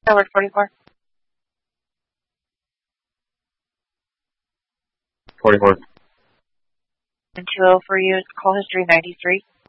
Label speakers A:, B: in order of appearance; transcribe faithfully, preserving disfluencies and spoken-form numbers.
A: Skyward forty-four.
B: forty-four.
A: And two oh for you, call history ninety-three.